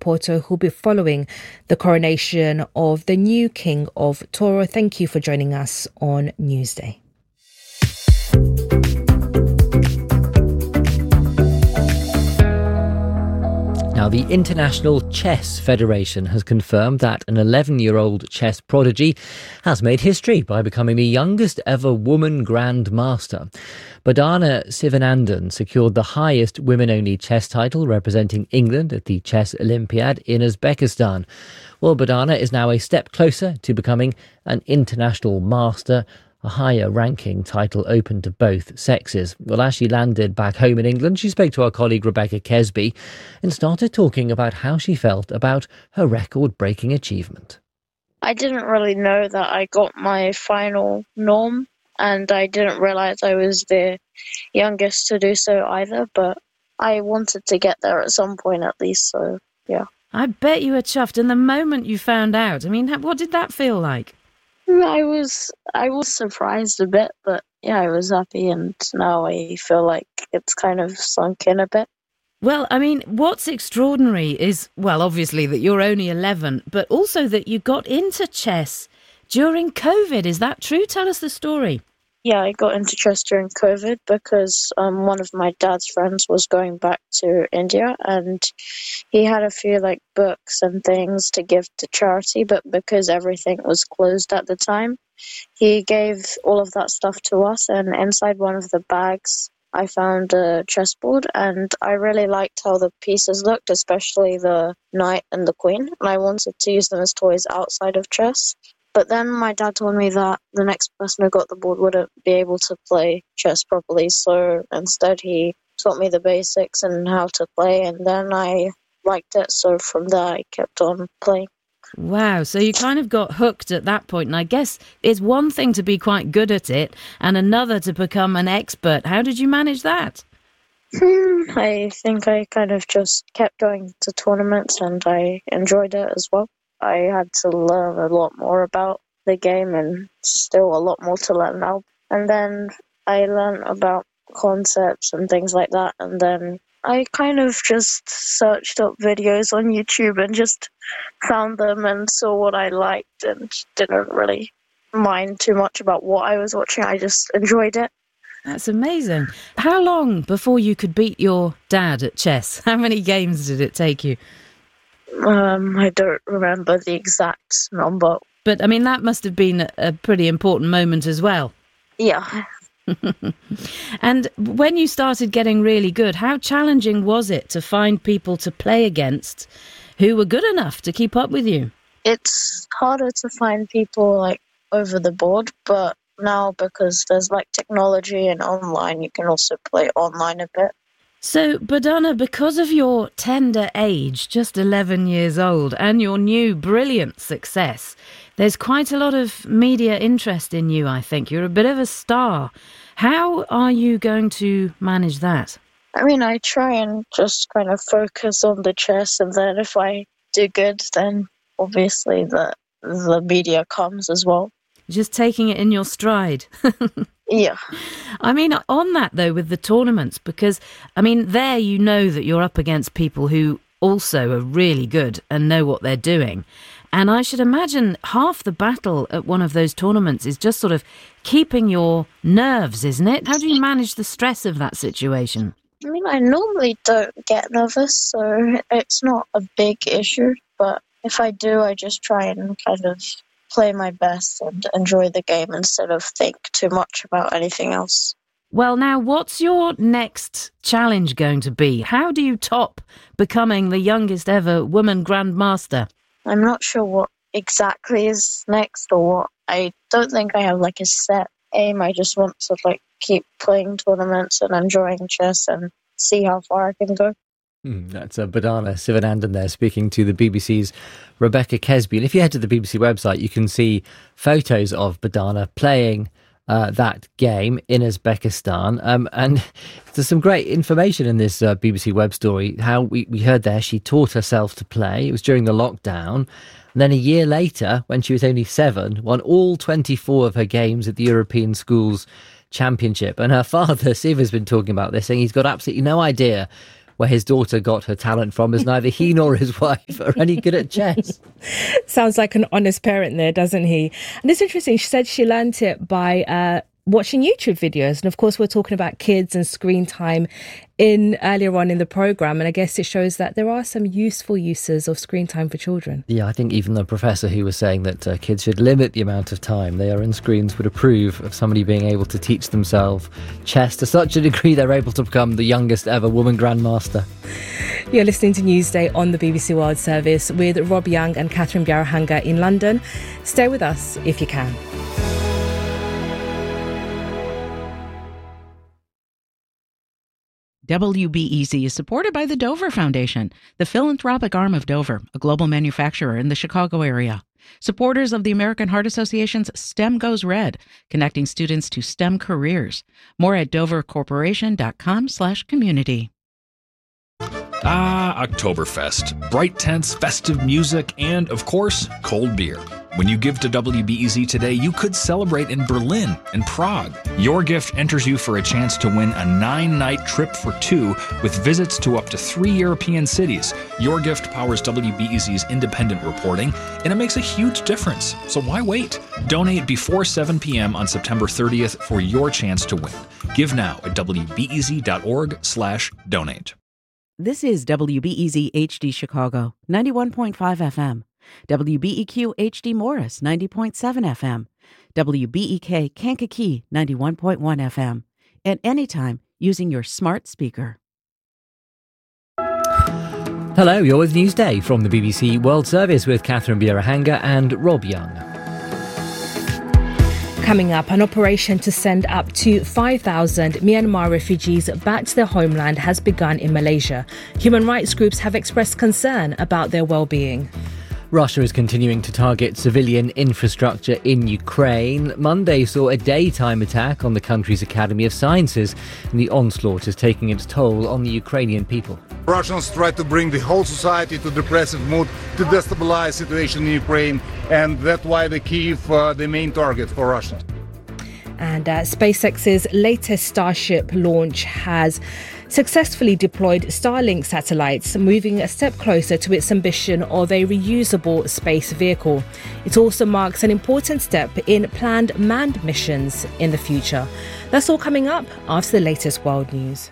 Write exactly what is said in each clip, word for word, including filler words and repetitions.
reporter who'll be following the coronation of the new King of Toro. Thank you for joining us on Newsday. Now, the International Chess Federation has confirmed that an eleven-year-old chess prodigy has made history by becoming the youngest ever woman grandmaster. Badhana Sivanandan secured the highest women-only chess title representing England at the Chess Olympiad in Uzbekistan. Well, Badhana is now a step closer to becoming an international master, a higher ranking title open to both sexes. Well, as she landed back home in England, she spoke to our colleague Rebecca Kesby and started talking about how she felt about her record-breaking achievement. I didn't really know that I got my final norm, and I didn't realise I was the youngest to do so either, but I wanted to get there at some point at least, so yeah. I bet you were chuffed. And the moment you found out, I mean, what did that feel like? I was I was surprised a bit, but yeah, I was happy, and now I feel like it's kind of sunk in a bit. Well, I mean, what's extraordinary is, well, obviously that you're only eleven, but also that you got into chess during COVID. Is that true? Tell us the story. Yeah, I got into chess during COVID because um, one of my dad's friends was going back to India, and he had a few like books and things to give to charity, but because everything was closed at the time, he gave all of that stuff to us, and inside one of the bags I found a chessboard, and I really liked how the pieces looked, especially the knight and the queen, and I wanted to use them as toys outside of chess. But then my dad told me that the next person who got the board wouldn't be able to play chess properly, so instead he taught me the basics and how to play, and then I liked it, so from there I kept on playing. Wow, so you kind of got hooked at that point, and I guess it's one thing to be quite good at it and another to become an expert. How did you manage that? Hmm, I think I kind of just kept going to tournaments, and I enjoyed it as well. I had to learn a lot more about the game, and still a lot more to learn now. And then I learned about concepts and things like that, and then I kind of just searched up videos on YouTube and just found them and saw what I liked, and didn't really mind too much about what I was watching. I just enjoyed it. That's amazing. How long before you could beat your dad at chess? How many games did it take you? Um, I don't remember the exact number. But, I mean, that must have been a pretty important moment as well. Yeah. And when you started getting really good, how challenging was it to find people to play against who were good enough to keep up with you? It's harder to find people, like, over the board, but now because there's, like, technology and online, you can also play online a bit. So, Badhana, because of your tender age, just eleven years old, and your new brilliant success, there's quite a lot of media interest in you, I think. You're a bit of a star. How are you going to manage that? I mean, I try and just kind of focus on the chess, and then if I do good, then obviously the the media comes as well. Just taking it in your stride. Yeah. I mean, on that, though, with the tournaments, because, I mean, there you know that you're up against people who also are really good and know what they're doing. And I should imagine half the battle at one of those tournaments is just sort of keeping your nerves, isn't it? How do you manage the stress of that situation? I mean, I normally don't get nervous, so it's not a big issue. But if I do, I just try and kind of play my best and enjoy the game instead of think too much about anything else. Well, now, what's your next challenge going to be? How do you top becoming the youngest ever woman grandmaster? I'm not sure what exactly is next or what. I don't think I have like a set aim. I just want to like keep playing tournaments and enjoying chess and see how far I can go. Mm, that's uh, Badhana Sivanandan there speaking to the B B C's Rebecca Kesby. And if you head to the B B C website, you can see photos of Badhana playing uh, that game in Uzbekistan. Um, and there's some great information in this uh, B B C web story. How we, we heard there, she taught herself to play. It was during the lockdown. And then a year later, when she was only seven, won all twenty-four of her games at the European Schools Championship. And her father, Siva's been talking about this, saying he's got absolutely no idea where his daughter got her talent from, as neither he nor his wife are any good at chess. Sounds like an honest parent there, doesn't he? And it's interesting. She said she learnt it by uh, watching YouTube videos. And of course, we're talking about kids and screen time in earlier on in the programme. And I guess it shows that there are some useful uses of screen time for children. Yeah, I think even the professor who was saying that uh, kids should limit the amount of time they are in screens would approve of somebody being able to teach themselves chess to such a degree they're able to become the youngest ever woman grandmaster. You're listening to Newsday on the B B C World Service with Rob Young and Catherine Bjarahanga in London. Stay with us if you can. W B E Z is supported by the Dover Foundation, the philanthropic arm of Dover, a global manufacturer in the Chicago area. Supporters of the American Heart Association's STEM Goes Red, connecting students to STEM careers. More at dovercorporation.com slash community. Ah, Oktoberfest. Bright tents, festive music, and, of course, cold beer. When you give to W B E Z today, you could celebrate in Berlin and Prague. Your gift enters you for a chance to win a nine-night trip for two with visits to up to three European cities. Your gift powers W B E Z's independent reporting, and it makes a huge difference. So why wait? Donate before seven p.m. on September thirtieth for your chance to win. Give now at wbez.org slash donate. This is W B E Z H D Chicago, ninety-one point five F M. W B E Q H D Morris, ninety point seven F M. W B E K Kankakee, ninety-one point one F M. At any time using your smart speaker. Hello, you're with Newsday from the B B C World Service with Catherine Bjarahanga and Rob Young. Coming up, an operation to send up to five thousand Myanmar refugees back to their homeland has begun in Malaysia. Human rights groups have expressed concern about their well-being. Russia is continuing to target civilian infrastructure in Ukraine. Monday saw a daytime attack on the country's Academy of Sciences, and the onslaught is taking its toll on the Ukrainian people. Russians try to bring the whole society to depressive mood to destabilize the situation in Ukraine, and that's why the Kyiv uh, the main target for Russia. And uh, SpaceX's latest Starship launch has successfully deployed Starlink satellites, moving a step closer to its ambition of a reusable space vehicle. It also marks an important step in planned manned missions in the future. That's all coming up after the latest world news.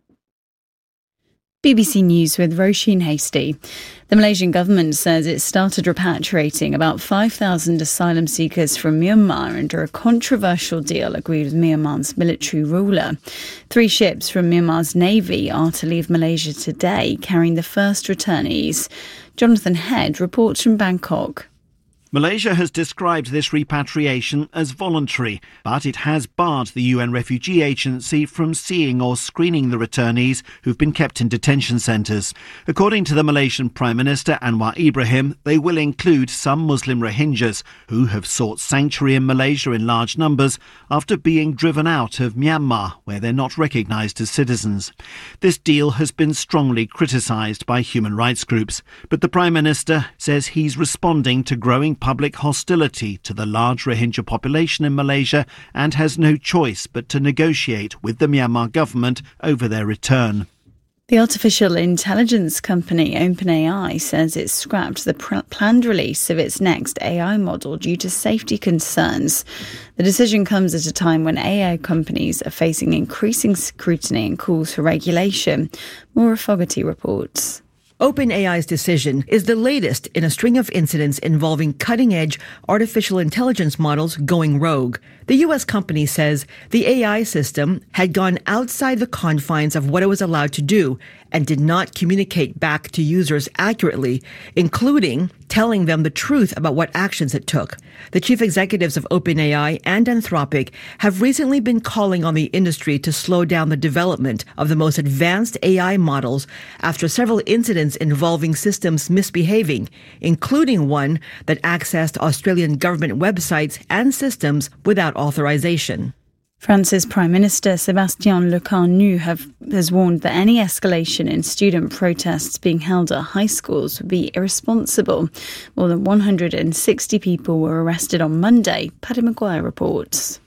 B B C News with Roisin Hastie. The Malaysian government says it started repatriating about five thousand asylum seekers from Myanmar under a controversial deal agreed with Myanmar's military ruler. Three ships from Myanmar's navy are to leave Malaysia today, carrying the first returnees. Jonathan Head reports from Bangkok. Malaysia has described this repatriation as voluntary, but it has barred the U N Refugee Agency from seeing or screening the returnees who've been kept in detention centres. According to the Malaysian Prime Minister Anwar Ibrahim, they will include some Muslim Rohingyas who have sought sanctuary in Malaysia in large numbers after being driven out of Myanmar, where they're not recognised as citizens. This deal has been strongly criticised by human rights groups, but the Prime Minister says he's responding to growing public hostility to the large Rohingya population in Malaysia and has no choice but to negotiate with the Myanmar government over their return. The artificial intelligence company OpenAI says it scrapped the pr- planned release of its next A I model due to safety concerns. The decision comes at a time when A I companies are facing increasing scrutiny and calls for regulation. Maura Fogarty reports. OpenAI's decision is the latest in a string of incidents involving cutting-edge artificial intelligence models going rogue. The U S company says the A I system had gone outside the confines of what it was allowed to do and did not communicate back to users accurately, including telling them the truth about what actions it took. The chief executives of OpenAI and Anthropic have recently been calling on the industry to slow down the development of the most advanced A I models after several incidents involving systems misbehaving, including one that accessed Australian government websites and systems without authorization. France's Prime Minister Sébastien Lecornu have, has warned that any escalation in student protests being held at high schools would be irresponsible. More than one hundred sixty people were arrested on Monday, Paddy Maguire reports.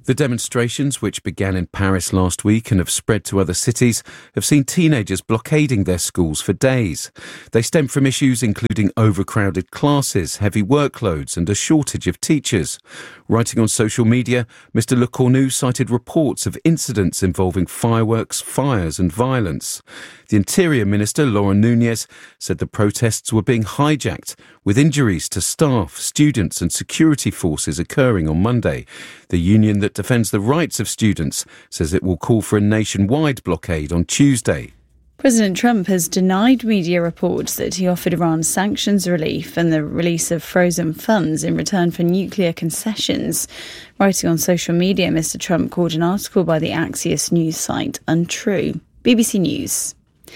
The demonstrations, which began in Paris last week and have spread to other cities, have seen teenagers blockading their schools for days. They stem from issues including overcrowded classes, heavy workloads and a shortage of teachers. Writing on social media, Mister Le Cornu cited reports of incidents involving fireworks, fires and violence. The Interior Minister, Laura Nunez, said the protests were being hijacked, with injuries to staff, students and security forces occurring on Monday. The union that defends the rights of students says it will call for a nationwide blockade on Tuesday. President Trump has denied media reports that he offered Iran sanctions relief and the release of frozen funds in return for nuclear concessions. Writing on social media, Mister Trump called an article by the Axios news site untrue. B B C News.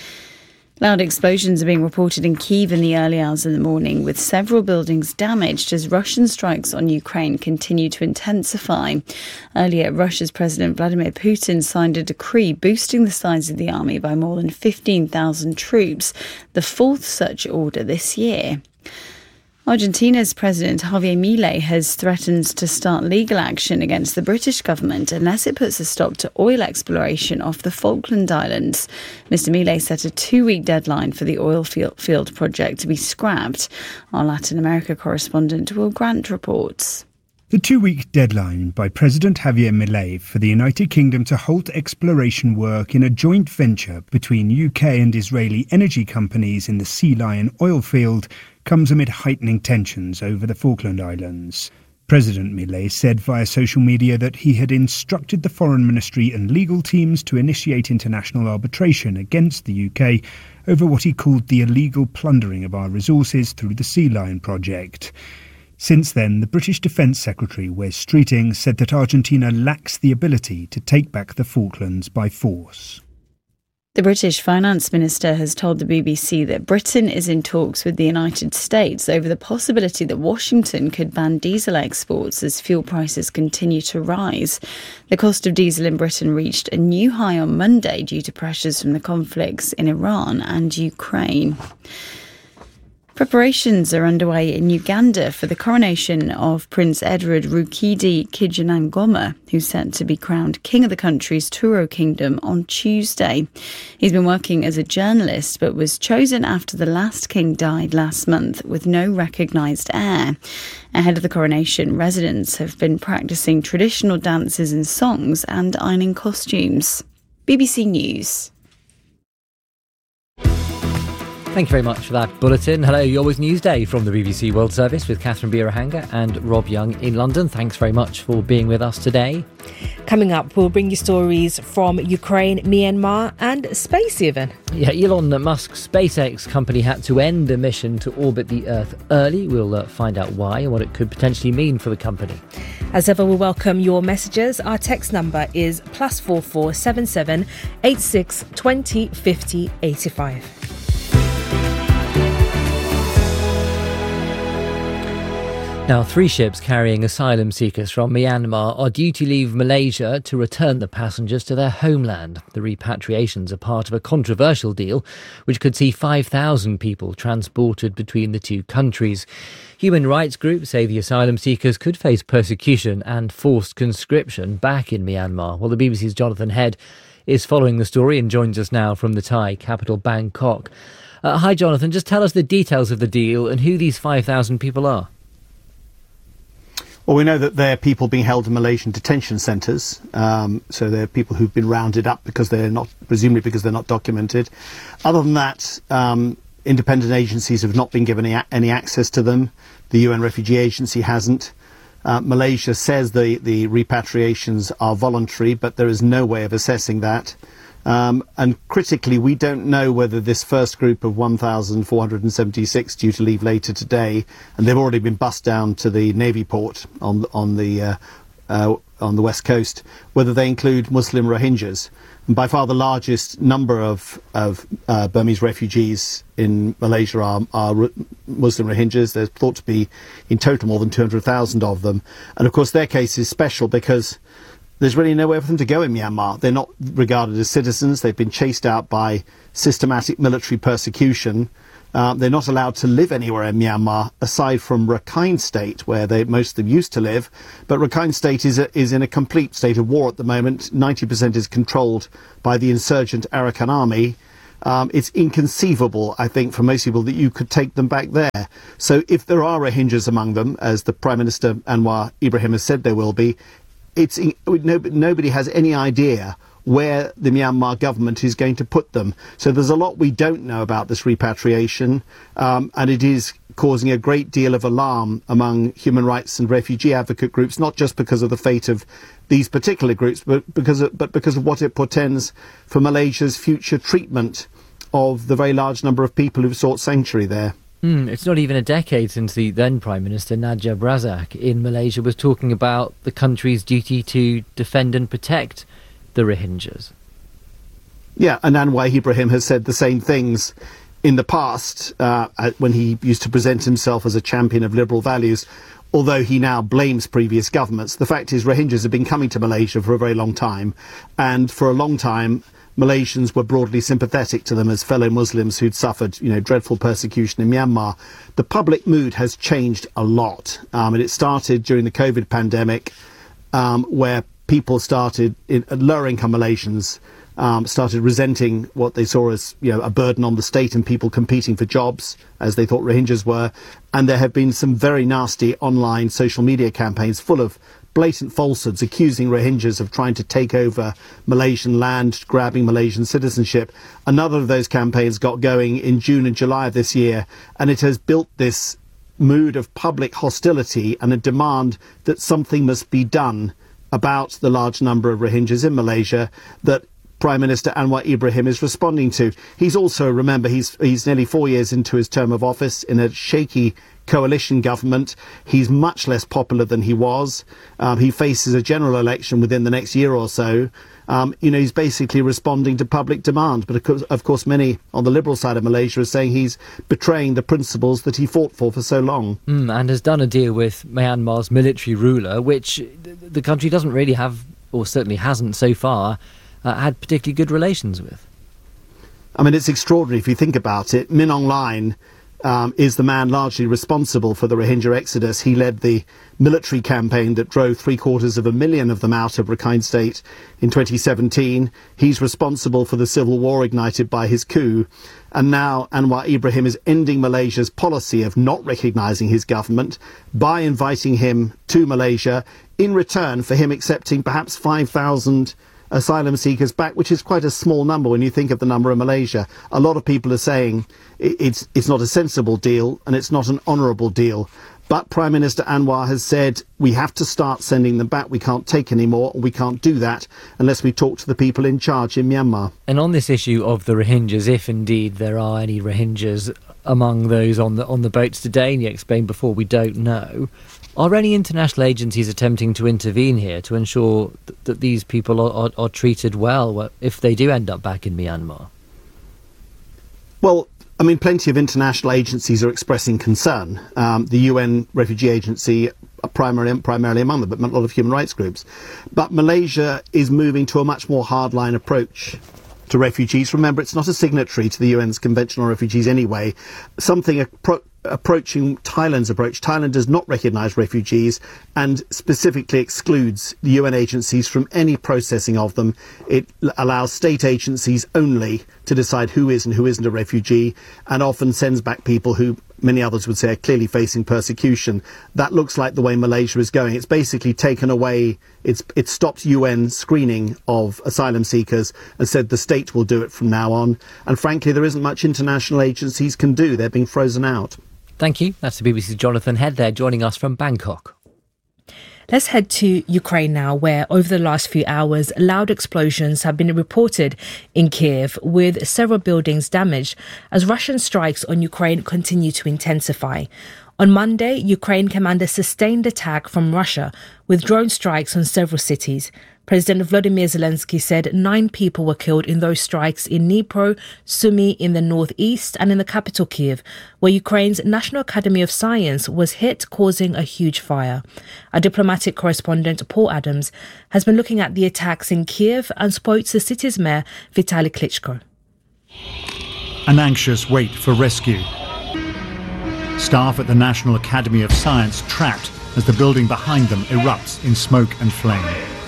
Loud explosions are being reported in Kyiv in the early hours of the morning, with several buildings damaged as Russian strikes on Ukraine continue to intensify. Earlier, Russia's President Vladimir Putin signed a decree boosting the size of the army by more than fifteen thousand troops, the fourth such order this year. Argentina's President Javier Milei has threatened to start legal action against the British government unless it puts a stop to oil exploration off the Falkland Islands. Mister Milei set a two-week deadline for the oil field project to be scrapped. Our Latin America correspondent Will Grant reports. The two-week deadline by President Javier Milei for the United Kingdom to halt exploration work in a joint venture between U K and Israeli energy companies in the Sea Lion oil field comes amid heightening tensions over the Falkland Islands. President Milei said via social media that he had instructed the Foreign Ministry and legal teams to initiate international arbitration against the U K over what he called the illegal plundering of our resources through the Sea Lion project. Since then, the British Defence Secretary, Wes Streeting, said that Argentina lacks the ability to take back the Falklands by force. The British Finance Minister has told the B B C that Britain is in talks with the United States over the possibility that Washington could ban diesel exports as fuel prices continue to rise. The cost of diesel in Britain reached a new high on Monday due to pressures from the conflicts in Iran and Ukraine. Preparations are underway in Uganda for the coronation of Prince Edward Rukidi Kijana-Ngoma, who's set to be crowned king of the country's Turo kingdom on Tuesday. He's been working as a journalist but was chosen after the last king died last month with no recognised heir. Ahead of the coronation, residents have been practising traditional dances and songs and ironing costumes. B B C News. Thank you very much for that bulletin. Hello, you're with Newsday from the B B C World Service with Catherine Birahanga and Rob Young in London. Thanks very much for being with us today. Coming up, we'll bring you stories from Ukraine, Myanmar and space even. Yeah, Elon Musk's SpaceX company had to end a mission to orbit the Earth early. We'll uh, find out why and what it could potentially mean for the company. As ever, we welcome your messages. Our text number is plus four four seven seven eight six twenty fifty eighty five. Now, three ships carrying asylum seekers from Myanmar are due to leave Malaysia to return the passengers to their homeland. The repatriations are part of a controversial deal which could see five thousand people transported between the two countries. Human rights groups say the asylum seekers could face persecution and forced conscription back in Myanmar. Well, the B B C's Jonathan Head is following the story and joins us now from the Thai capital, Bangkok. Uh, hi, Jonathan. Just tell us the details of the deal and who these five thousand people are. Well, we know that they're people being held in Malaysian detention centres. Um, so they're people who've been rounded up because they're not, presumably because they're not documented. Other than that, um, independent agencies have not been given any, any access to them. The U N Refugee Agency hasn't. Uh, Malaysia says the, the repatriations are voluntary, but there is no way of assessing that. Um, and critically, we don't know whether this first group of one thousand four hundred seventy-six due to leave later today, and they've already been bussed down to the Navy port on on the uh, uh, on the west coast, whether they include Muslim Rohingyas. And by far the largest number of of uh, Burmese refugees in Malaysia are, are Muslim Rohingyas. There's thought to be in total more than two hundred thousand of them, and of course their case is special because there's really nowhere for them to go in Myanmar. They're not regarded as citizens. They've been chased out by systematic military persecution. Uh, they're not allowed to live anywhere in Myanmar aside from Rakhine State, where they most of them used to live. But Rakhine State is a, is in a complete state of war at the moment. ninety percent is controlled by the insurgent Arakan army. Um, it's inconceivable, I think, for most people that you could take them back there. So if there are Rohingyas among them, as the Prime Minister Anwar Ibrahim has said there will be, it's nobody has any idea where the Myanmar government is going to put them. So there's a lot we don't know about this repatriation, um, and it is causing a great deal of alarm among human rights and refugee advocate groups, not just because of the fate of these particular groups, but because of, but because of what it portends for Malaysia's future treatment of the very large number of people who've sought sanctuary there. Mm, it's not even a decade since the then Prime Minister Najib Razak in Malaysia was talking about the country's duty to defend and protect the Rohingyas. Yeah, and Anwar Ibrahim has said the same things in the past uh, when he used to present himself as a champion of liberal values, although he now blames previous governments. The fact is Rohingyas have been coming to Malaysia for a very long time, and for a long time Malaysians were broadly sympathetic to them as fellow Muslims who'd suffered, you know, dreadful persecution in Myanmar. The public mood has changed a lot, um, and it started during the COVID pandemic, um, where people started, in, lower-income Malaysians um, started resenting what they saw as, you know, a burden on the state and people competing for jobs, as they thought Rohingyas were. And there have been some very nasty online social media campaigns full of blatant falsehoods accusing Rohingyas of trying to take over Malaysian land, grabbing Malaysian citizenship. Another of those campaigns got going in June and July of this year, and it has built this mood of public hostility and a demand that something must be done about the large number of Rohingyas in Malaysia that Prime Minister Anwar Ibrahim is responding to. He's also, remember, he's he's nearly four years into his term of office in a shaky coalition government. He's much less popular than he was. Um, he faces a general election within the next year or so. Um, you know, he's basically responding to public demand. But of course, of course, many on the liberal side of Malaysia are saying he's betraying the principles that he fought for for so long. Mm, and has done a deal with Myanmar's military ruler, which the country doesn't really have, or certainly hasn't so far, uh, had particularly good relations with. I mean, it's extraordinary if you think about it. Min Aung Hlaing Um, is the man largely responsible for the Rohingya exodus. He led the military campaign that drove three quarters of a million of them out of Rakhine State in twenty seventeen. He's responsible for the civil war ignited by his coup. And now Anwar Ibrahim is ending Malaysia's policy of not recognising his government by inviting him to Malaysia in return for him accepting perhaps five thousand asylum seekers back, which is quite a small number when you think of the number in Malaysia. A lot of people are saying it's it's not a sensible deal and it's not an honourable deal. But Prime Minister Anwar has said we have to start sending them back. We can't take any more. We can't do that unless we talk to the people in charge in Myanmar. And on this issue of the Rohingyas, if indeed there are any Rohingyas among those on the on the boats today, and you explained before we don't know, are any international agencies attempting to intervene here to ensure th- that these people are, are, are treated well if they do end up back in Myanmar? Well, I mean, plenty of international agencies are expressing concern. Um, the U N Refugee Agency are primarily, primarily among them, but a lot of human rights groups. But Malaysia is moving to a much more hardline approach to refugees. Remember, it's not a signatory to the U N's Convention on Refugees anyway. Something appro- approaching Thailand's approach. Thailand does not recognise refugees and specifically excludes the U N agencies from any processing of them. It allows state agencies only to decide who is and who isn't a refugee, and often sends back people who many others would say are clearly facing persecution. That looks like the way Malaysia is going. It's basically taken away, it's it stopped U N screening of asylum seekers and said the state will do it from now on. And frankly, there isn't much international agencies can do. They're being frozen out. Thank you. That's the B B C's Jonathan Head there, joining us from Bangkok. Let's head to Ukraine now, where over the last few hours, loud explosions have been reported in Kiev, with several buildings damaged as Russian strikes on Ukraine continue to intensify. On Monday, Ukraine commanded a sustained attack from Russia with drone strikes on several cities. President Volodymyr Zelensky said nine people were killed in those strikes in Dnipro, Sumy in the northeast, and in the capital Kiev, where Ukraine's National Academy of Science was hit, causing a huge fire. Our diplomatic correspondent, Paul Adams, has been looking at the attacks in Kiev and spoke to the city's mayor, Vitaly Klitschko. An anxious wait for rescue Staff at the National Academy of Science trapped as the building behind them erupts in smoke and flame.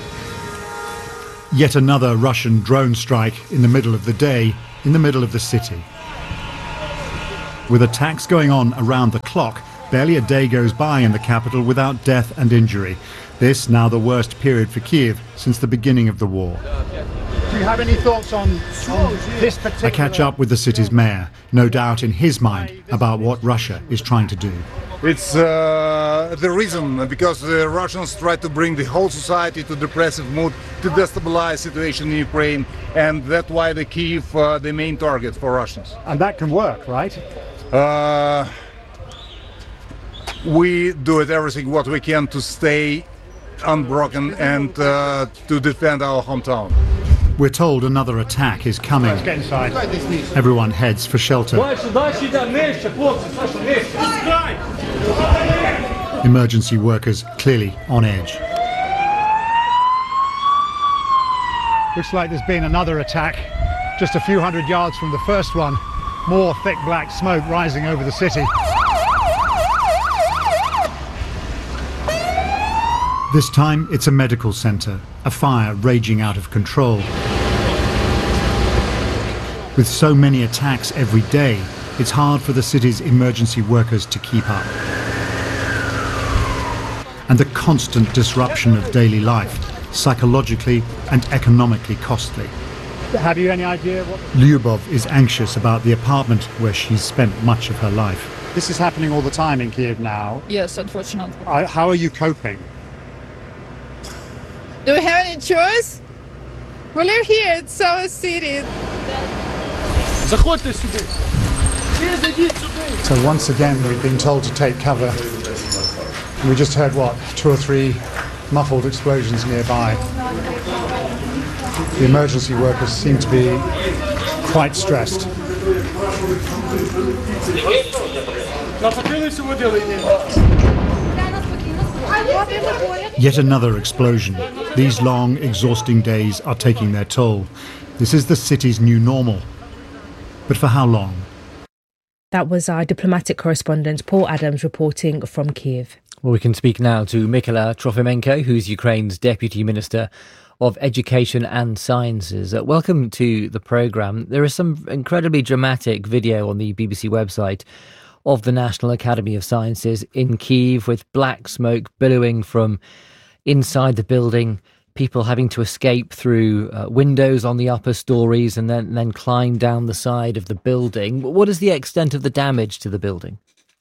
Yet another Russian drone strike in the middle of the day, in the middle of the city. With attacks going on around the clock, barely a day goes by in the capital without death and injury. This now the worst period for Kiev since the beginning of the war. Do you have any thoughts on, on this particular... I catch up with the city's mayor, no doubt in his mind about what Russia is trying to do. It's uh, the reason, because the Russians try to bring the whole society to depressive mood, to destabilize situation in Ukraine, and that's why the Kyiv uh, the main target for Russians. And that can work, right? Uh, we do it everything what we can to stay unbroken and uh, to defend our hometown. We're told another attack is coming. Let's get inside. Everyone heads for shelter. Emergency workers clearly on edge. Looks like there's been another attack just a few hundred yards from the first one. More thick black smoke rising over the city. This time it's a medical centre, a fire raging out of control. With so many attacks every day, it's hard for the city's emergency workers to keep up. And the constant disruption of daily life, psychologically and economically costly. Have you any idea what... Lyubov is anxious about the apartment where she's spent much of her life. This is happening all the time in Kiev now. Yes, unfortunately. How are you coping? Do we have any choice? We live here, it's our city. So once again we've been told to take cover. We just heard, what, two or three muffled explosions nearby. The emergency workers seem to be quite stressed. Yet another explosion. These long, exhausting days are taking their toll. This is the city's new normal. But for how long? That was our diplomatic correspondent, Paul Adams, reporting from Kiev. Well, we can speak now to Mykola Trofimenko, who's Ukraine's Deputy Minister of Education and Sciences. Uh, welcome to the programme. There is some incredibly dramatic video on the B B C website of the National Academy of Sciences in Kyiv, with black smoke billowing from inside the building, people having to escape through uh, windows on the upper stories and then, then climb down the side of the building. What is the extent of the damage to the building?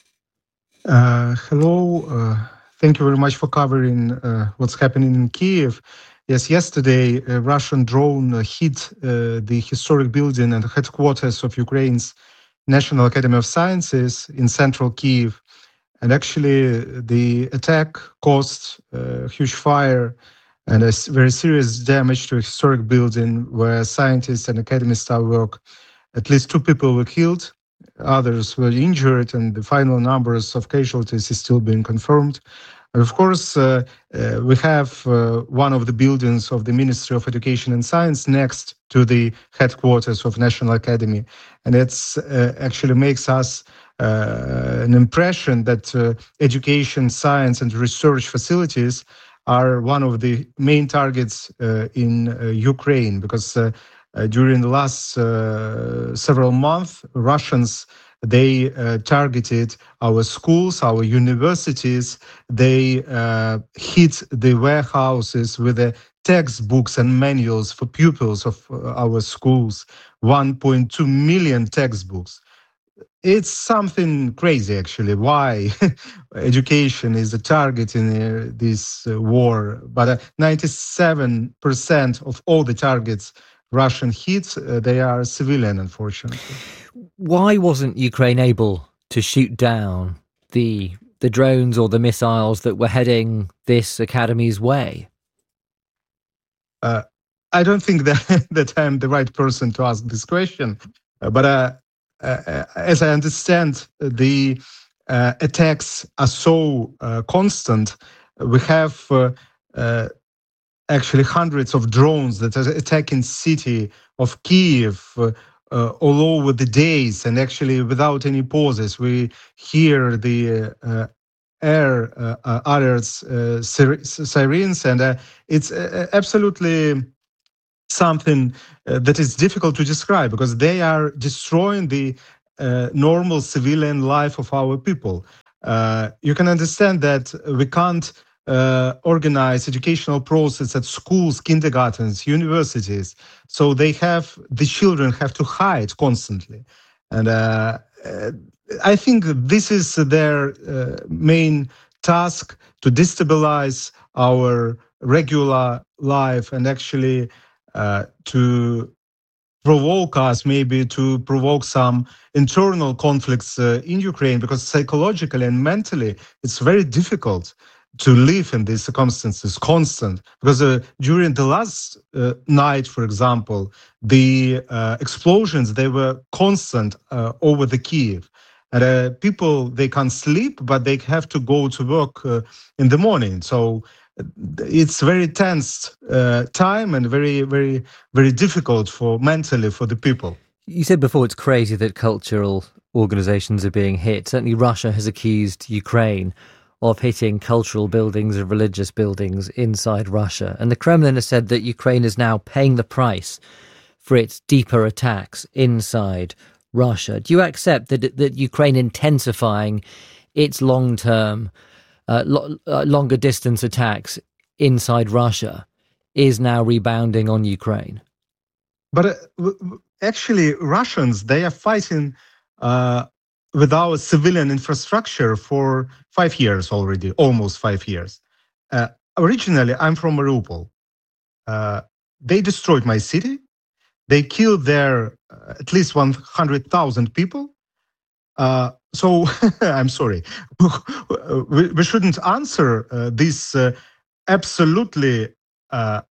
Uh, hello. Uh, thank you very much for covering uh, what's happening in Kyiv. Yes, yesterday a Russian drone uh, hit uh, the historic building and headquarters of Ukraine's National Academy of Sciences in central Kyiv. And actually the attack caused a huge fire and a very serious damage to a historic building where scientists and academy staff work. At least two people were killed, others were injured, and the final numbers of casualties is still being confirmed. And of course, uh, uh, we have uh, one of the buildings of the Ministry of Education and Science next to the headquarters of National Academy. And it's uh, actually makes us uh, an impression that uh, education, science and research facilities are one of the main targets uh, in uh, Ukraine, because uh, uh, during the last uh, several months, Russians, they uh, targeted our schools, our universities. They uh, hit the warehouses with the textbooks and manuals for pupils of uh, our schools, one point two million textbooks. It's something crazy, actually, why education is a target in uh, this uh, war. But uh, ninety-seven percent of all the targets Russian hits, uh, they are civilian, unfortunately. Why wasn't Ukraine able to shoot down the the drones or the missiles that were heading this academy's way? Uh, I don't think that, that I'm the right person to ask this question. Uh, but uh, uh, as I understand, the uh, attacks are so uh, constant. We have uh, uh, actually hundreds of drones that are attacking city of Kyiv, uh, uh, all over the days, and actually without any pauses. We hear the uh, air uh, uh, alerts, uh, sir- sirens, and uh, it's uh, absolutely something uh, that is difficult to describe, because they are destroying the uh, normal civilian life of our people. Uh, you can understand that we can't uh, organize educational process at schools, kindergartens, universities. So they have, the children have to hide constantly. And uh, uh, I think this is their uh, main task, to destabilize our regular life and actually uh, to provoke us, maybe to provoke some internal conflicts uh, in Ukraine, because psychologically and mentally it's very difficult to live in these circumstances constant. Because uh, during the last uh, night, for example, the uh, explosions, they were constant uh, over the Kyiv. And uh, people, they can't sleep, but they have to go to work uh, in the morning. So it's very tense uh, time and very, very, very difficult for mentally for the people. You said before it's crazy that cultural organizations are being hit. Certainly Russia has accused Ukraine of hitting cultural buildings and religious buildings inside Russia. And the Kremlin has said that Ukraine is now paying the price for its deeper attacks inside Russia. Do you accept that that Ukraine intensifying its long-term, uh, lo- uh, longer distance attacks inside Russia is now rebounding on Ukraine? But uh, w- actually, Russians, they are fighting uh, with our civilian infrastructure for five years already, almost five years. Uh, originally, I'm from Mariupol. Uh, they destroyed my city. They killed there uh, at least one hundred thousand people. Uh, so I'm sorry. we, we shouldn't answer uh, these uh, absolutely uh,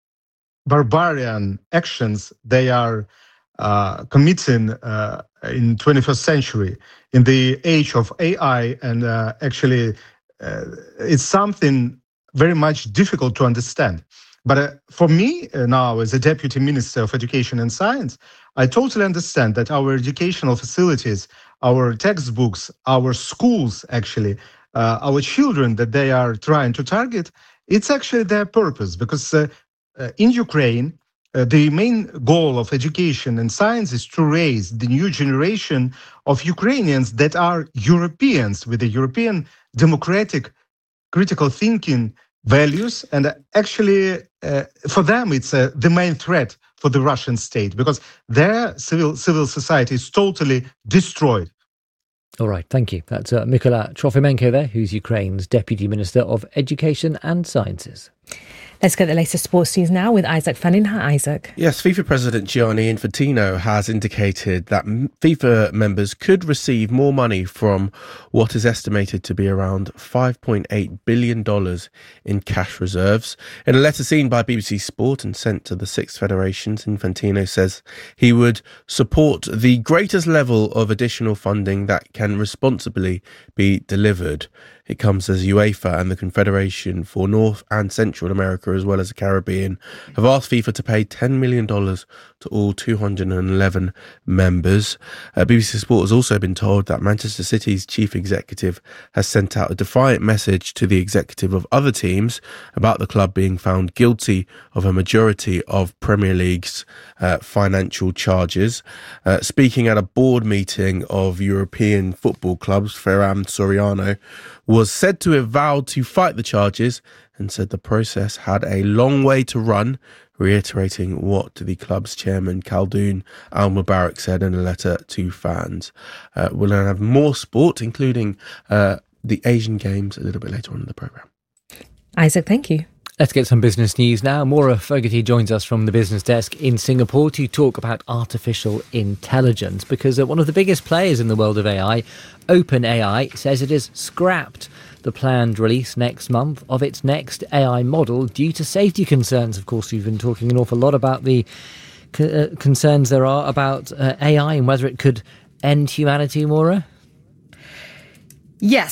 barbarian actions they are uh, committing uh, in twenty-first century, in the age of A I. And uh, actually, uh, it's something very much difficult to understand. But uh, for me uh, now, as a Deputy Minister of Education and Science, I totally understand that our educational facilities, our textbooks, our schools, actually, uh, our children that they are trying to target, it's actually their purpose. Because uh, uh, in Ukraine, uh, the main goal of education and science is to raise the new generation of Ukrainians that are Europeans, with the European democratic critical thinking values. And actually, uh, for them, it's uh, the main threat for the Russian state, because their civil civil society is totally destroyed. All right, thank you. That's uh, Mykola Trofimenko there, who's Ukraine's Deputy Minister of Education and Sciences. Let's get the latest sports news now with Isaac Fanning. Hi, Isaac. Yes, FIFA President Gianni Infantino has indicated that FIFA members could receive more money from what is estimated to be around five point eight billion dollars in cash reserves. In a letter seen by B B C Sport and sent to the six federations, Infantino says he would support the greatest level of additional funding that can responsibly be delivered. It comes as UEFA and the Confederation for North and Central America, as well as the Caribbean, have asked FIFA to pay ten million dollars to all two hundred eleven members. Uh, B B C Sport has also been told that Manchester City's chief executive has sent out a defiant message to the executive of other teams about the club being found guilty of a majority of Premier League's uh, financial charges. Uh, speaking at a board meeting of European football clubs, Ferran Soriano was said to have vowed to fight the charges and said the process had a long way to run, reiterating what the club's chairman Khaldoon Al-Mubarak said in a letter to fans. Uh, we'll have more sport, including uh, the Asian Games, a little bit later on in the programme. Isaac, thank you. Let's get some business news now. Maura Fogarty joins us from the business desk in Singapore to talk about artificial intelligence, because uh, one of the biggest players in the world of A I, OpenAI, says it has scrapped the planned release next month of its next A I model due to safety concerns. Of course, we've been talking an awful lot about the c- uh, concerns there are about uh, A I and whether it could end humanity, Maura. Yes.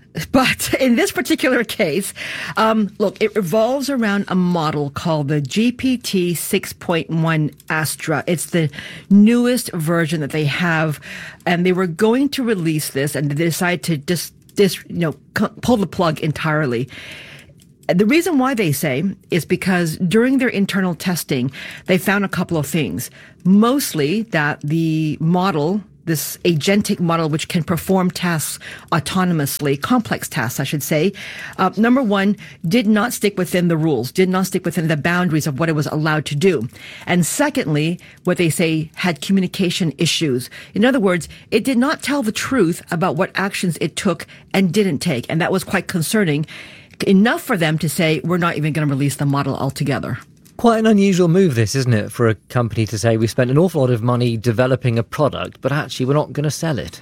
But in this particular case, um, look, it revolves around a model called the G P T six point one Astra. It's the newest version that they have, and they were going to release this, and they decided to just, just you know, pull the plug entirely. The reason why they say is because during their internal testing, they found a couple of things. Mostly that the model, this agentic model, which can perform tasks autonomously, complex tasks, I should say, uh, number one, did not stick within the rules, did not stick within the boundaries of what it was allowed to do. And secondly, what they say had communication issues. In other words, it did not tell the truth about what actions it took and didn't take. And that was quite concerning. Enough for them to say, we're not even going to release the model altogether. Quite an unusual move, this, isn't it, for a company to say we spent an awful lot of money developing a product, but actually we're not going to sell it.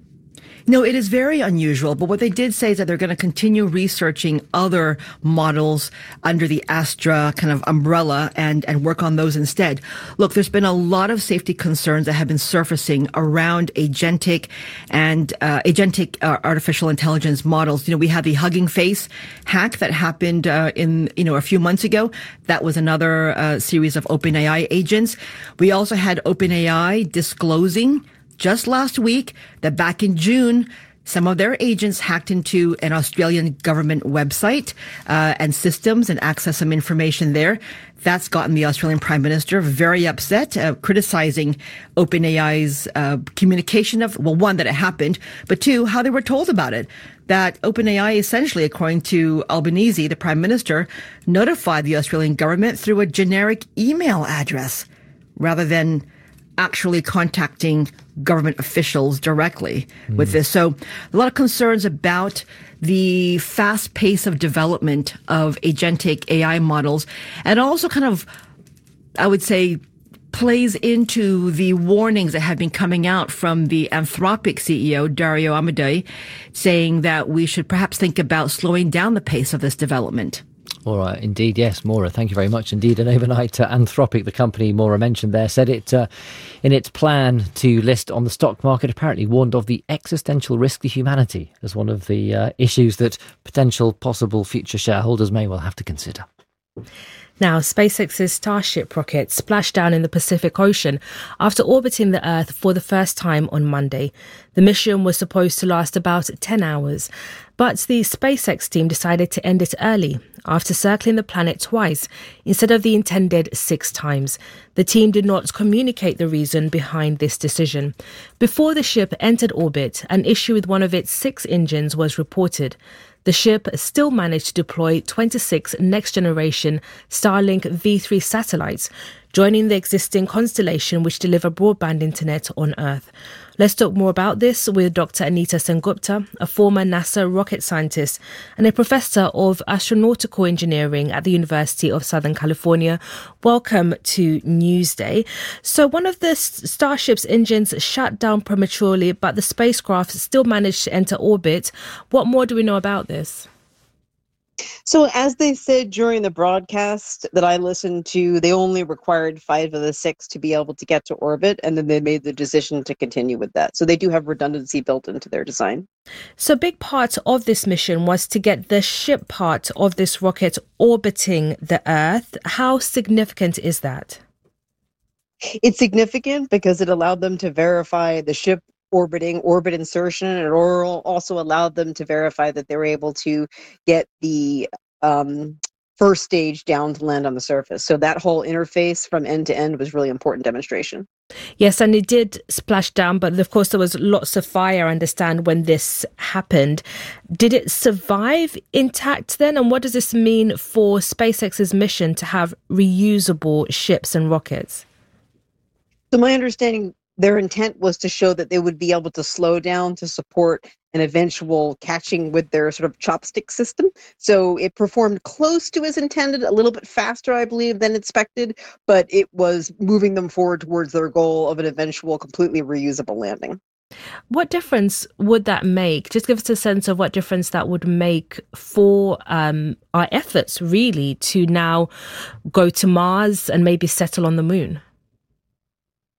No, it is very unusual, but what they did say is that they're going to continue researching other models under the Astra kind of umbrella and, and work on those instead. Look, there's been a lot of safety concerns that have been surfacing around agentic and uh, agentic uh, artificial intelligence models. You know, we had the Hugging Face hack that happened uh, in, you know, a few months ago. That was another uh, series of OpenAI agents. We also had OpenAI disclosing just last week that back in June, some of their agents hacked into an Australian government website uh, and systems and accessed some information there. That's gotten the Australian Prime Minister very upset, uh, criticizing OpenAI's uh, communication of, well, one, that it happened, but two, how they were told about it. That OpenAI essentially, according to Albanese, the Prime Minister, notified the Australian government through a generic email address rather than actually contacting government officials directly mm. with this. So a lot of concerns about the fast pace of development of agentic A I models, and also kind of, I would say, plays into the warnings that have been coming out from the Anthropic C E O, Dario Amodei, saying that we should perhaps think about slowing down the pace of this development. All right, indeed, yes, Maura, thank you very much indeed. And overnight, uh, Anthropic, the company Maura mentioned there, said it uh, in its plan to list on the stock market, apparently warned of the existential risk to humanity as one of the uh, issues that potential possible future shareholders may well have to consider. Now, SpaceX's Starship rocket splashed down in the Pacific Ocean after orbiting the Earth for the first time on Monday. The mission was supposed to last about ten hours, but the SpaceX team decided to end it early after circling the planet twice instead of the intended six times. The team did not communicate the reason behind this decision. Before the ship entered orbit, an issue with one of its six engines was reported. The ship still managed to deploy twenty-six next-generation Starlink V three satellites, joining the existing constellation which deliver broadband internet on Earth. Let's talk more about this with Doctor Anita Sengupta, a former NASA rocket scientist and a professor of astronautical engineering at the University of Southern California. Welcome to Newsday. So one of the Starship's engines shut down prematurely, but the spacecraft still managed to enter orbit. What more do we know about this? So as they said during the broadcast that I listened to, they only required five of the six to be able to get to orbit, and then they made the decision to continue with that. So they do have redundancy built into their design. So a big part of this mission was to get the ship part of this rocket orbiting the Earth. How significant is that? It's significant because it allowed them to verify the ship orbiting, orbit insertion, and it also allowed them to verify that they were able to get the um, first stage down to land on the surface. So that whole interface from end to end was really important demonstration. Yes, and it did splash down, but of course there was lots of fire, I understand, when this happened. Did it survive intact then? And what does this mean for SpaceX's mission to have reusable ships and rockets? So my understanding, their intent was to show that they would be able to slow down to support an eventual catching with their sort of chopstick system. So it performed close to as intended, a little bit faster, I believe, than expected, but it was moving them forward towards their goal of an eventual completely reusable landing. What difference would that make? Just give us a sense of what difference that would make for um, our efforts, really, to now go to Mars and maybe settle on the moon.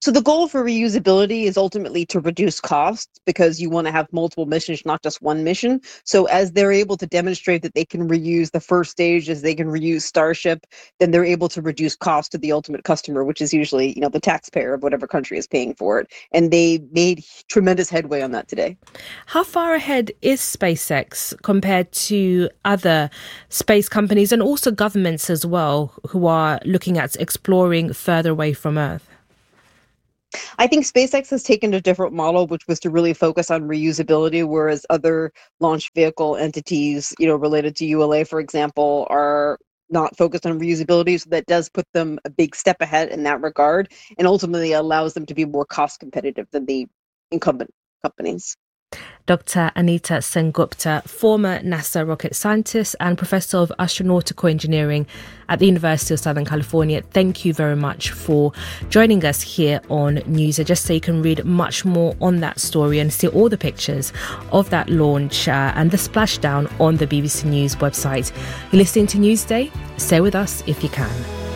So the goal for reusability is ultimately to reduce costs because you want to have multiple missions, not just one mission. So as they're able to demonstrate that they can reuse the first stage, as they can reuse Starship, then they're able to reduce cost to the ultimate customer, which is usually, you know, the taxpayer of whatever country is paying for it. And they made tremendous headway on that today. How far ahead is SpaceX compared to other space companies and also governments as well, who are looking at exploring further away from Earth? I think SpaceX has taken a different model, which was to really focus on reusability, whereas other launch vehicle entities, you know, related to U L A, for example, are not focused on reusability. So that does put them a big step ahead in that regard, and ultimately allows them to be more cost competitive than the incumbent companies. Doctor Anita Sengupta, former NASA rocket scientist and professor of astronautical engineering at the University of Southern California, thank you very much for joining us here on Newsday. Just so you can read much more on that story and see all the pictures of that launch uh, and the splashdown on the B B C News website. You're listening to Newsday. Stay with us if you can.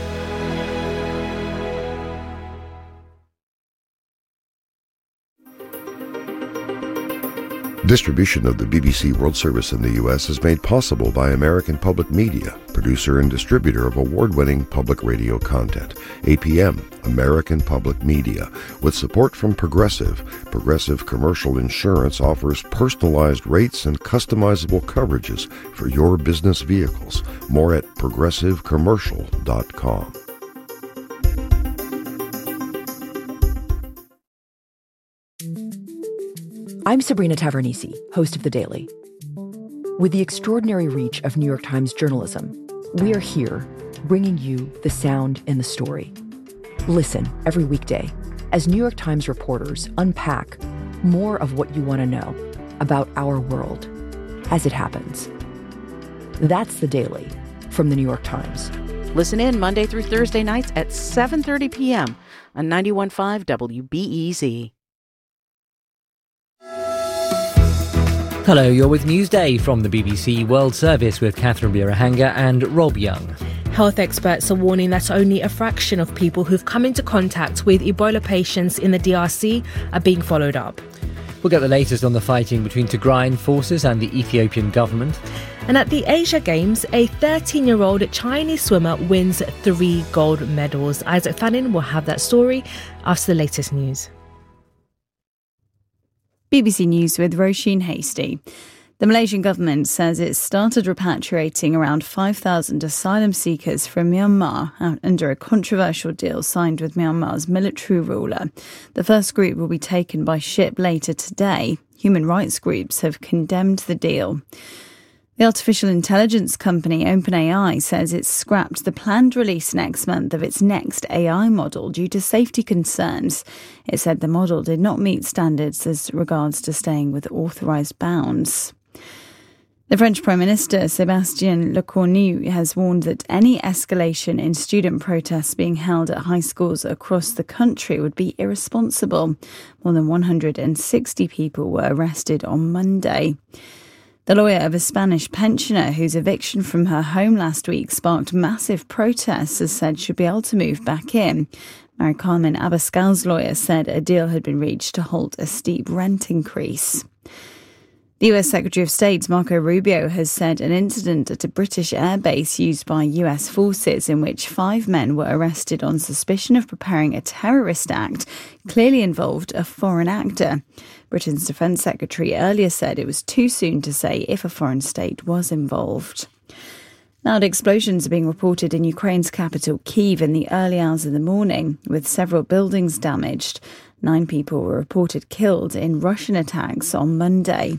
Distribution of the B B C World Service in the U S is made possible by American Public Media, producer and distributor of award-winning public radio content. A P M, American Public Media. With support from Progressive, Progressive Commercial Insurance offers personalized rates and customizable coverages for your business vehicles. More at progressive commercial dot com. I'm Sabrina Tavernisi, host of The Daily. With the extraordinary reach of New York Times journalism, we are here bringing you the sound in the story. Listen every weekday as New York Times reporters unpack more of what you want to know about our world as it happens. That's The Daily from The New York Times. Listen in Monday through Thursday nights at seven thirty p.m. on ninety-one point five W B E Z. Hello, you're with Newsday from the B B C World Service with Catherine Birahanga and Rob Young. Health experts are warning that only a fraction of people who've come into contact with Ebola patients in the D R C are being followed up. We'll get the latest on the fighting between Tigrayan forces and the Ethiopian government. And at the Asia Games, a thirteen-year-old Chinese swimmer wins three gold medals. Isaac Fannin will have that story after the latest news. B B C News with Roisin Hasty. The Malaysian government says it started repatriating around five thousand asylum seekers from Myanmar under a controversial deal signed with Myanmar's military ruler. The first group will be taken by ship later today. Human rights groups have condemned the deal. The artificial intelligence company OpenAI says it's scrapped the planned release next month of its next A I model due to safety concerns. It said the model did not meet standards as regards to staying with authorised bounds. The French Prime Minister, Sébastien Lecornu, has warned that any escalation in student protests being held at high schools across the country would be irresponsible. More than one hundred sixty people were arrested on Monday. The lawyer of a Spanish pensioner whose eviction from her home last week sparked massive protests has said she'll be able to move back in. Mary Carmen Abascal's lawyer said a deal had been reached to halt a steep rent increase. The U S Secretary of State Marco Rubio has said an incident at a British airbase used by U S forces in which five men were arrested on suspicion of preparing a terrorist act clearly involved a foreign actor. Britain's Defence Secretary earlier said it was too soon to say if a foreign state was involved. Loud explosions are being reported in Ukraine's capital, Kyiv, in the early hours of the morning, with several buildings damaged. Nine people were reported killed in Russian attacks on Monday.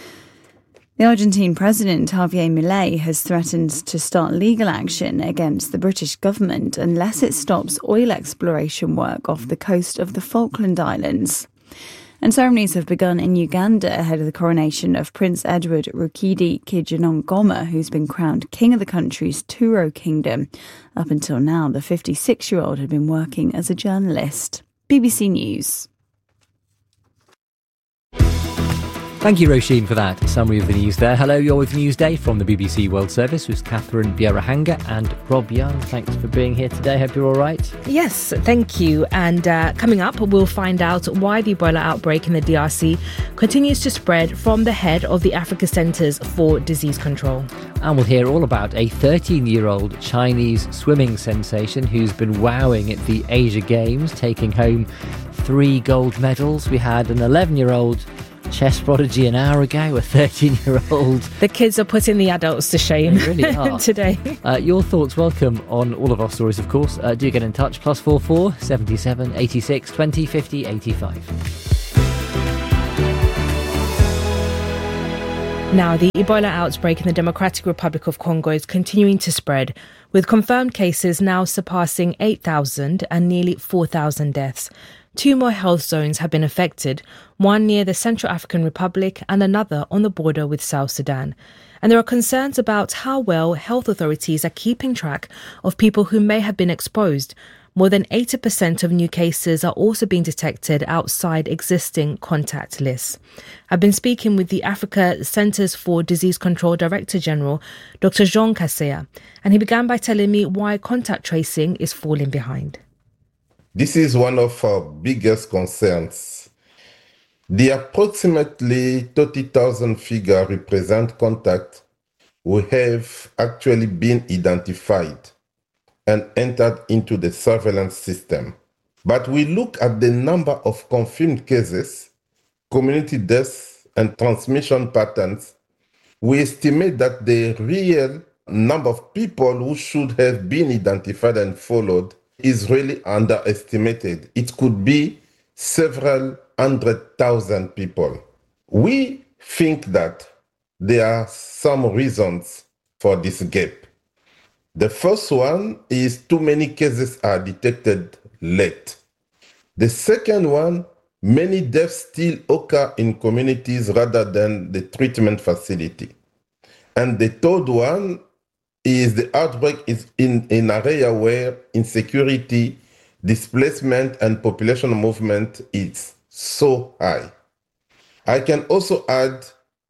The Argentine president, Javier Milei, has threatened to start legal action against the British government unless it stops oil exploration work off the coast of the Falkland Islands. And ceremonies have begun in Uganda ahead of the coronation of Prince Edward Rukidi Kijinongoma, who's been crowned king of the country's Turo kingdom. Up until now, the fifty-six-year-old had been working as a journalist. B B C News. Thank you, Roisin, for that summary of the news there. Hello, you're with Newsday from the B B C World Service with Catherine Bierahanga and Rob Young. Thanks for being here today. Hope you're all right. Yes, thank you. And uh, coming up, we'll find out why the Ebola outbreak in the D R C continues to spread from the head of the Africa Centres for Disease Control. And we'll hear all about a thirteen-year-old Chinese swimming sensation who's been wowing at the Asia Games, taking home three gold medals. We had an eleven-year-old chess prodigy an hour ago, a thirteen-year-old. The kids are putting the adults to shame. They really are. Today. Uh, your thoughts welcome on all of our stories, of course. Uh, do get in touch, plus four four, seventy-seven, eighty-six, twenty, fifty, eighty-five. Now, the Ebola outbreak in the Democratic Republic of Congo is continuing to spread, with confirmed cases now surpassing eight thousand and nearly four thousand deaths. Two more health zones have been affected, one near the Central African Republic and another on the border with South Sudan. And there are concerns about how well health authorities are keeping track of people who may have been exposed. More than eighty percent of new cases are also being detected outside existing contact lists. I've been speaking with the Africa Centres for Disease Control Director General, Doctor Jean Kaseya, and he began by telling me why contact tracing is falling behind. This is one of our biggest concerns. The approximately thirty thousand figure represent contact who have actually been identified and entered into the surveillance system. But we look at the number of confirmed cases, community deaths, and transmission patterns. We estimate that the real number of people who should have been identified and followed is really underestimated. It could be several hundred thousand people. We think that there are some reasons for this gap. The first one is too many cases are detected late. The second one, many deaths still occur in communities rather than the treatment facility. And the third one is the outbreak is in an area where insecurity, displacement, and population movement is so high. I can also add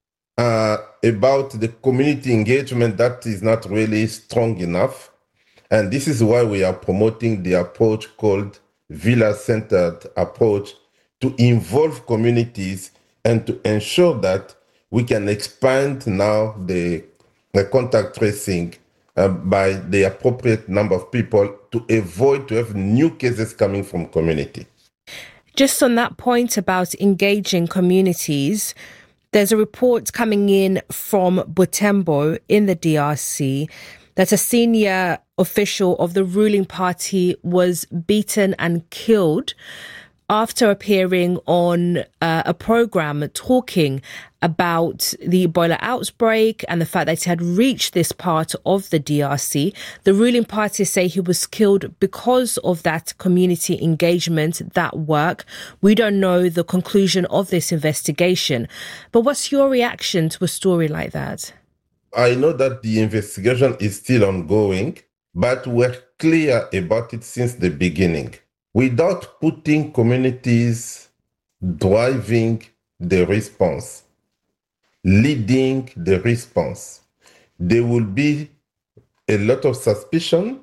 uh, about the community engagement that is not really strong enough. And this is why we are promoting the approach called village-centered approach to involve communities and to ensure that we can expand now the, the contact tracing uh, by the appropriate number of people to avoid to have new cases coming from community. Just on that point about engaging communities, there's a report coming in from Butembo in the D R C that a senior official of the ruling party was beaten and killed after appearing on uh, a program talking about the Ebola outbreak and the fact that it had reached this part of the D R C. The ruling party say he was killed because of that community engagement, that work. We don't know the conclusion of this investigation. But what's your reaction to a story like that? I know that the investigation is still ongoing, but we're clear about it since the beginning. Without putting communities driving the response, leading the response, there will be a lot of suspicion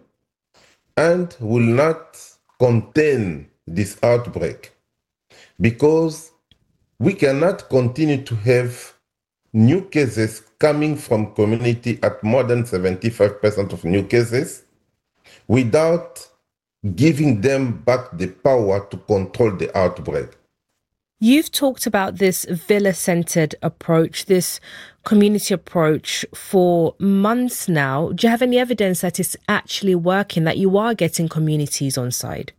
and will not contain this outbreak, because we cannot continue to have new cases coming from community at more than seventy-five percent of new cases without giving them back the power to control the outbreak. You've talked about this villa-centered approach, this community approach for months now. Do you have any evidence that it's actually working, that you are getting communities on side?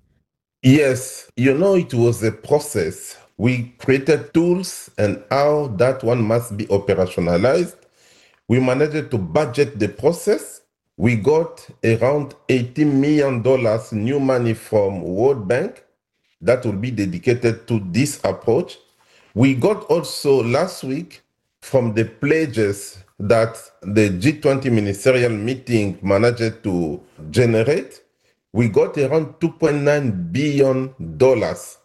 Yes, you know, it was a process. We created tools and how that one must be operationalized. We managed to budget the process. We got around eighty million dollars new money from World Bank that will be dedicated to this approach. We got also last week from the pledges that the G twenty ministerial meeting managed to generate, we got around two point nine billion dollars.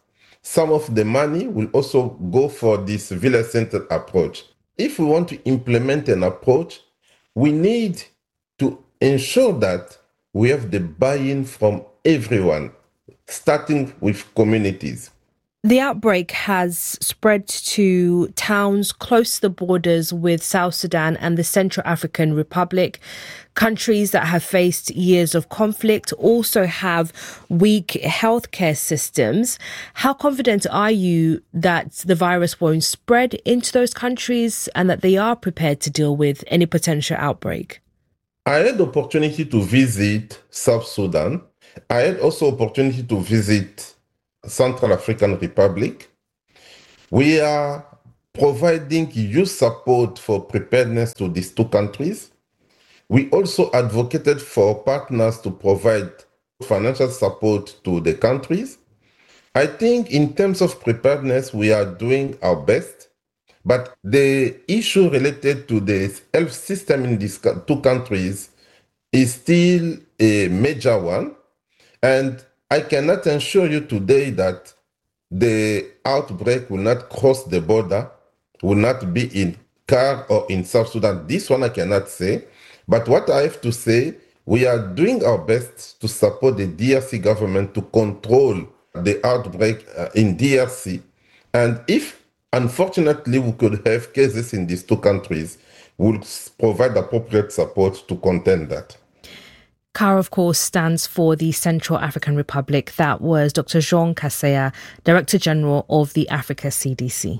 some of the money will also go for this village-centered approach. If we want to implement an approach, we need to ensure that we have the buy-in from everyone, starting with communities. The outbreak has spread to towns close to the borders with South Sudan and the Central African Republic. Countries that have faced years of conflict also have weak healthcare systems. How confident are you that the virus won't spread into those countries and that they are prepared to deal with any potential outbreak? I had the opportunity to visit South Sudan. I had also opportunity to visit Central African Republic. We are providing youth support for preparedness to these two countries. We also advocated for partners to provide financial support to the countries. I think in terms of preparedness, we are doing our best, but the issue related to the health system in these two countries is still a major one. And I cannot assure you today that the outbreak will not cross the border, will not be in Car or in South Sudan. This one I cannot say. But what I have to say, we are doing our best to support the D R C government to control the outbreak uh, in D R C. And if, unfortunately, we could have cases in these two countries, we'll provide appropriate support to contain that. C A R, of course, stands for the Central African Republic. That was Doctor Jean Kaseya, Director General of the Africa C D C.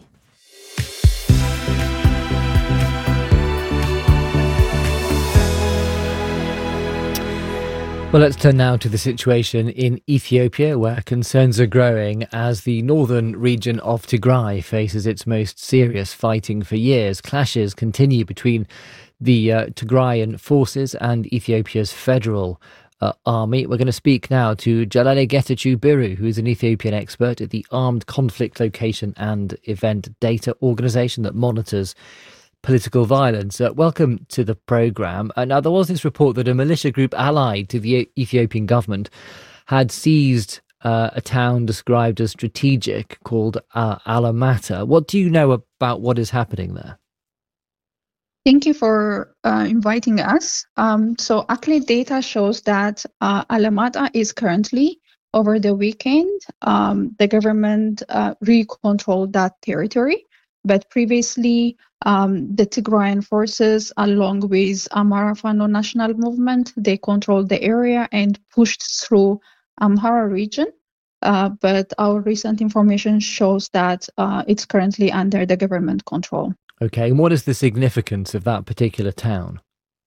Well, let's turn now to the situation in Ethiopia, where concerns are growing as the northern region of Tigray faces its most serious fighting for years. Clashes continue between the uh, Tigrayan forces and Ethiopia's federal uh, army. We're going to speak now to Jalale Getachew Biru, who is an Ethiopian expert at the Armed Conflict Location and Event Data Organization that monitors political violence. Uh, welcome to the programme. Uh, now, there was this report that a militia group allied to the Ethiopian government had seized uh, a town described as strategic called uh, Alamata. What do you know about what is happening there? Thank you for uh, inviting us. Um, so actually data shows that uh, Alamata is currently, over the weekend, um, the government uh, re-controlled that territory. But previously, um, the Tigrayan forces, along with Amhara Fano National Movement, they controlled the area and pushed through Amhara region. Uh, but our recent information shows that uh, it's currently under the government control. Okay, and what is the significance of that particular town?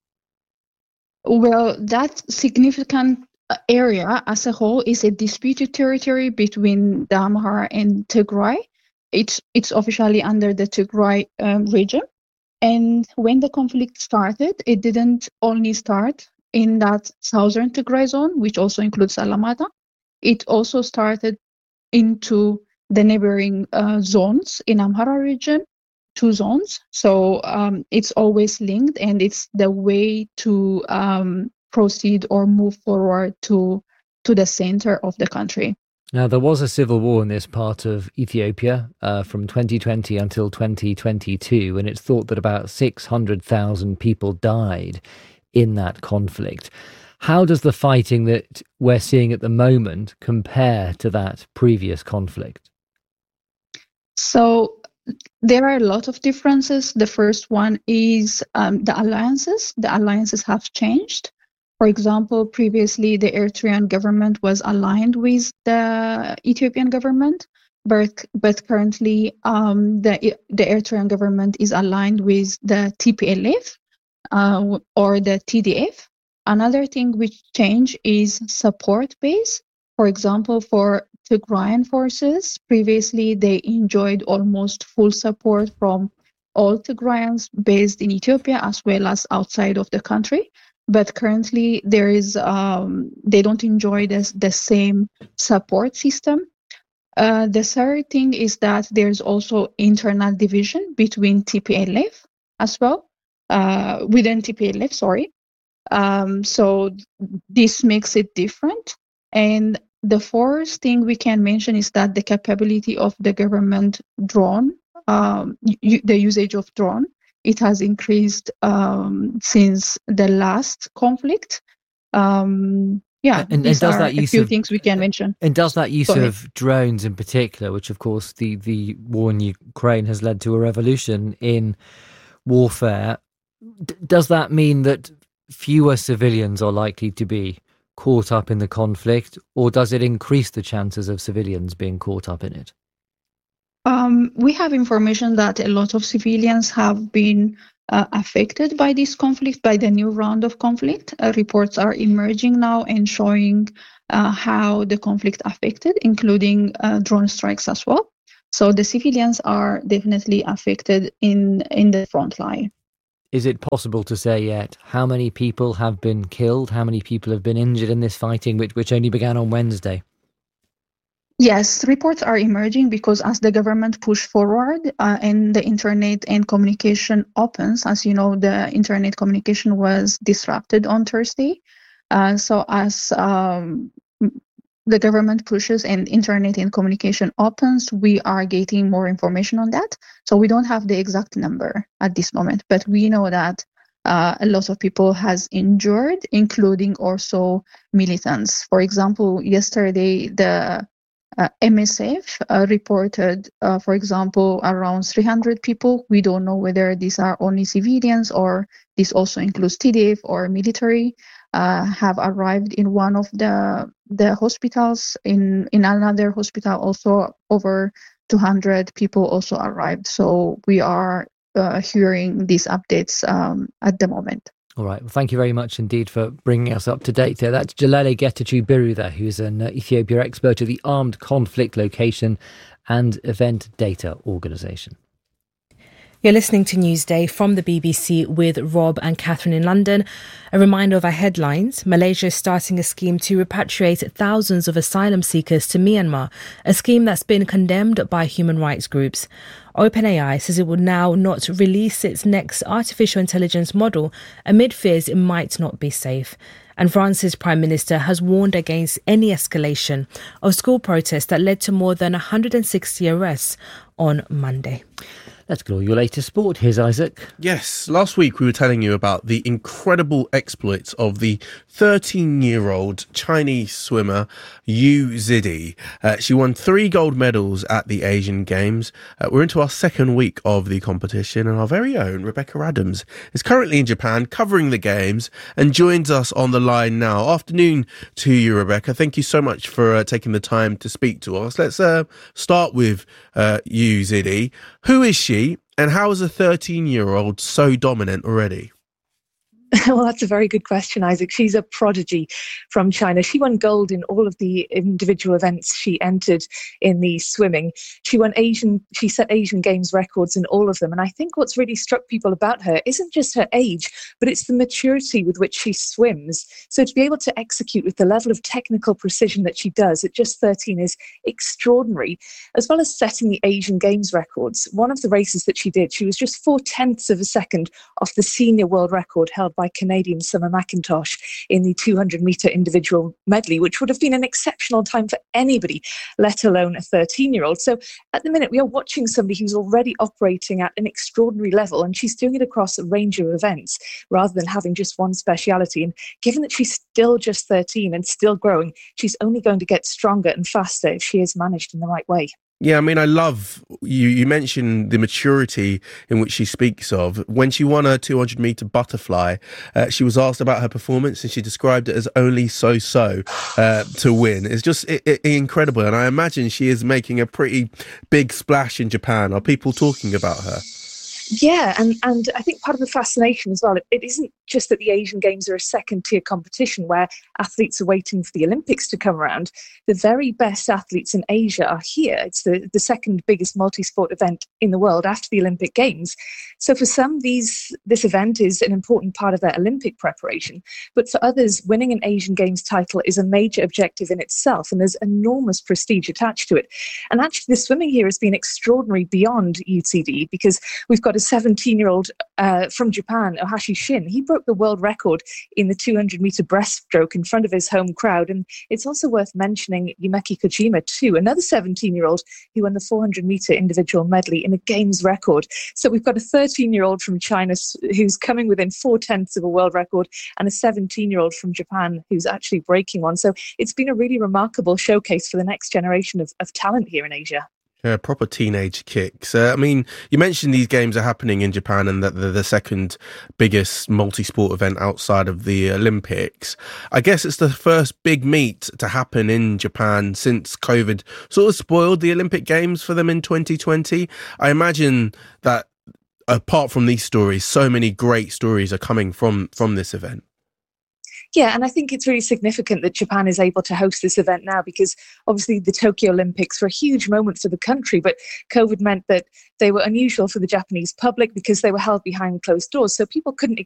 Well, that significant area as a whole is a disputed territory between the Amhara and Tigray. It's it's officially under the Tigray um, region. And when the conflict started, it didn't only start in that southern Tigray zone, which also includes Alamata. It also started into the neighboring uh, zones in Amhara region. Two zones, so um, it's always linked, and it's the way to um, proceed or move forward to to the center of the country. Now, there was a civil war in this part of Ethiopia uh, from twenty twenty until twenty twenty-two, and it's thought that about six hundred thousand people died in that conflict. How does the fighting that we're seeing at the moment compare to that previous conflict? So there are a lot of differences. The first one is um, the alliances. The alliances have changed. For example, previously the Eritrean government was aligned with the Ethiopian government, but, but currently um, the, the Eritrean government is aligned with the T P L F uh, or the T D F. Another thing which changed is support base. For example, for Tigrayan forces, previously they enjoyed almost full support from all Tigrayans based in Ethiopia as well as outside of the country. But currently there is um, they don't enjoy this, the same support system. Uh, the third thing is that there's also internal division between T P L F as well, uh, within T P L F, sorry. Um, so this makes it different. And the fourth thing we can mention is that the capability of the government drone, um, y- the usage of drone, it has increased um, since the last conflict. Um, yeah, and, and these does are that a use few of, things we can mention. And does that use Go ahead. of drones in particular, which of course the, the war in Ukraine has led to a revolution in warfare, d- does that mean that fewer civilians are likely to be caught up in the conflict, or does it increase the chances of civilians being caught up in it? Um, we have information that a lot of civilians have been uh, affected by this conflict, by the new round of conflict. Uh, reports are emerging now and showing uh, how the conflict affected, including uh, drone strikes as well. So the civilians are definitely affected in, in the front line. Is it possible to say yet how many people have been killed, how many people have been injured in this fighting, which, which only began on Wednesday? Yes, reports are emerging because as the government push forward uh, and the internet and communication opens, as you know, the internet communication was disrupted on Thursday. Uh, so as um, the government pushes and internet and communication opens, we are getting more information on that. So we don't have the exact number at this moment, but we know that uh, a lot of people has injured, including also militants. For example, yesterday, the Uh, M S F uh, reported, uh, for example, around three hundred people. We don't know whether these are only civilians or this also includes T D F or military, uh, have arrived in one of the the hospitals. In, in another hospital, also over two hundred people also arrived. So we are uh, hearing these updates um, at the moment. All right. Well, thank you very much indeed for bringing us up to date there. That's Jalele Getachew Biru there, who's an uh, Ethiopia expert at the Armed Conflict Location and Event Data Organisation. You're listening to Newsday from the B B C with Rob and Catherine in London. A reminder of our headlines. Malaysia is starting a scheme to repatriate thousands of asylum seekers to Myanmar, a scheme that's been condemned by human rights groups. OpenAI says it will now not release its next artificial intelligence model amid fears it might not be safe. And France's Prime Minister has warned against any escalation of school protests that led to more than one hundred sixty arrests on Monday. Let's go your latest sport. Here's Isaac. Yes, last week we were telling you about the incredible exploits of the thirteen-year-old Chinese swimmer Yu Zidi. Uh, she won three gold medals at the Asian Games. Uh, we're into our second week of the competition, and our very own Rebecca Adams is currently in Japan covering the Games and joins us on the line now. Afternoon to you, Rebecca. Thank you so much for uh, taking the time to speak to us. Let's uh, start with uh, Yu Zidi. Who is she? And how is a thirteen-year-old so dominant already? Well, that's a very good question, Isaac. She's a prodigy from China. She won gold in all of the individual events she entered in the swimming. She won Asian, she set Asian Games records in all of them. And I think what's really struck people about her isn't just her age, but it's the maturity with which she swims. So to be able to execute with the level of technical precision that she does at just thirteen is extraordinary, as well as setting the Asian Games records. One of the races that she did, she was just four tenths of a second off the senior world record held by Canadian Summer McIntosh in the two hundred metre individual medley, which would have been an exceptional time for anybody, let alone a thirteen-year-old. So at the minute, we are watching somebody who's already operating at an extraordinary level, and she's doing it across a range of events rather than having just one speciality. And given that she's still just thirteen and still growing, she's only going to get stronger and faster if she is managed in the right way. Yeah, I mean, I love, you You mentioned the maturity in which she speaks of. When she won her two hundred metre butterfly, uh, she was asked about her performance and she described it as only so-so uh, to win. It's just it, it, incredible. And I imagine she is making a pretty big splash in Japan. Are people talking about her? Yeah, and, and I think part of the fascination as well, it, it isn't just that the Asian Games are a second-tier competition where athletes are waiting for the Olympics to come around. The very best athletes in Asia are here. It's the, the second biggest multi-sport event in the world after the Olympic Games. So for some, these this event is an important part of their Olympic preparation. But for others, winning an Asian Games title is a major objective in itself, and there's enormous prestige attached to it. And actually, the swimming here has been extraordinary beyond U C D, because we've got a a seventeen-year-old uh, from Japan, Ohashi Shin. He broke the world record in the two hundred meter breaststroke in front of his home crowd. And it's also worth mentioning Yumeki Kojima, too, another seventeen-year-old who won the four hundred meter individual medley in a games record. So we've got a thirteen-year-old from China who's coming within four-tenths of a world record, and a seventeen-year-old from Japan who's actually breaking one. So it's been a really remarkable showcase for the next generation of, of talent here in Asia. Yeah, proper teenage kicks. Uh, I mean, you mentioned these games are happening in Japan and that they're the second biggest multi-sport event outside of the Olympics. I guess it's the first big meet to happen in Japan since COVID sort of spoiled the Olympic Games for them in twenty twenty. I imagine that apart from these stories, so many great stories are coming from, from this event. Yeah, and I think it's really significant that Japan is able to host this event now, because obviously the Tokyo Olympics were a huge moment for the country, but COVID meant that they were unusual for the Japanese public because they were held behind closed doors. So people couldn't